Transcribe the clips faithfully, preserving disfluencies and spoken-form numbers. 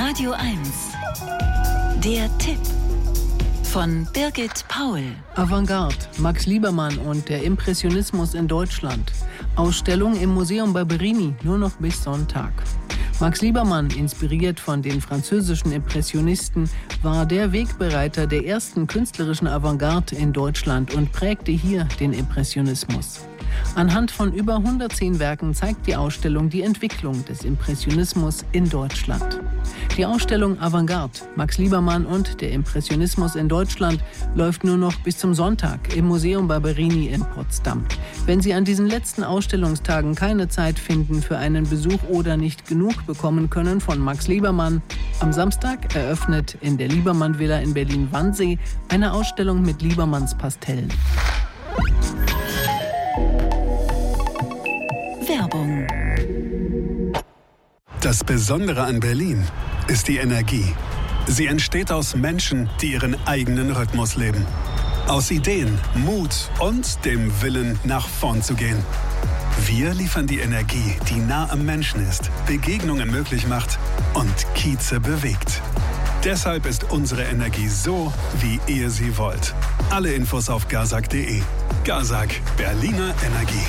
Radio eins. Der Tipp von Birgit Paul. Avantgarde, Max Liebermann und der Impressionismus in Deutschland. Ausstellung im Museum Barberini, nur noch bis Sonntag. Max Liebermann, inspiriert von den französischen Impressionisten, war der Wegbereiter der ersten künstlerischen Avantgarde in Deutschland und prägte hier den Impressionismus. Anhand von über hundertzehn Werken zeigt die Ausstellung die Entwicklung des Impressionismus in Deutschland. Die Ausstellung Avantgarde, Max Liebermann und der Impressionismus in Deutschland läuft nur noch bis zum Sonntag im Museum Barberini in Potsdam. Wenn Sie an diesen letzten Ausstellungstagen keine Zeit finden für einen Besuch oder nicht genug bekommen können von Max Liebermann, am Samstag eröffnet in der Liebermann Villa in Berlin-Wannsee eine Ausstellung mit Liebermanns Pastellen. Werbung. Das Besondere an Berlin ist die Energie. Sie entsteht aus Menschen, die ihren eigenen Rhythmus leben. Aus Ideen, Mut und dem Willen, nach vorn zu gehen. Wir liefern die Energie, die nah am Menschen ist, Begegnungen möglich macht und Kieze bewegt. Deshalb ist unsere Energie so, wie ihr sie wollt. Alle Infos auf gazak punkt de. Gazak, Berliner Energie.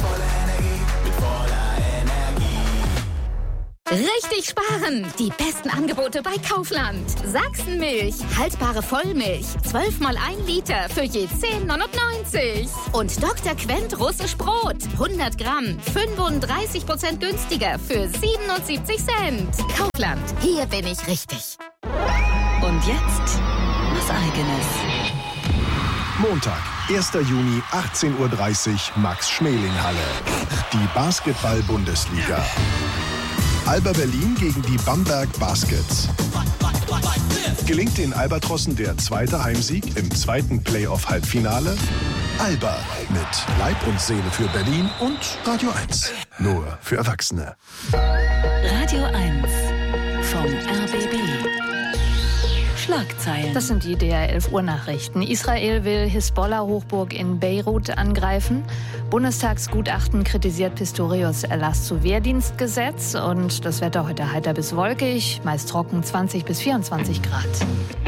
Richtig sparen! Die besten Angebote bei Kaufland. Sachsenmilch, haltbare Vollmilch, zwölf mal ein Liter für je zehn neunundneunzig. Und Doktor Quent russisch Brot, hundert Gramm, fünfunddreißig Prozent günstiger für siebenundsiebzig Cent. Kaufland, hier bin ich richtig. Und jetzt was Eigenes. Montag, erster Juni, achtzehn Uhr dreißig, Max-Schmeling-Halle. Die Basketball-Bundesliga. Alba Berlin gegen die Bamberg Baskets. Gelingt den Albatrossen der zweite Heimsieg im zweiten Playoff-Halbfinale? Alba mit Leib und Seele für Berlin und Radio eins. Nur für Erwachsene. Radio eins vom R B B. Schlagzeilen. Das sind die D R elf Uhr Nachrichten. Israel will Hisbollah-Hochburg in Beirut angreifen. Bundestagsgutachten kritisiert Pistorius Erlass zu Wehrdienstgesetz. Und das Wetter heute heiter bis wolkig, meist trocken, zwanzig bis vierundzwanzig Grad.